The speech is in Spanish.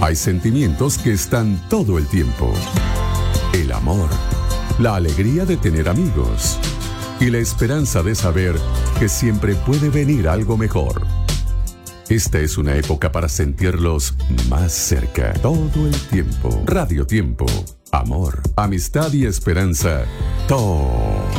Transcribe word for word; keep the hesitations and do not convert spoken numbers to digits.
Hay sentimientos que están todo el tiempo. El amor, la alegría de tener amigos y la esperanza de saber que siempre puede venir algo mejor. Esta es una época para sentirlos más cerca, todo el tiempo. Radio Tiempo, amor, amistad y esperanza, todo.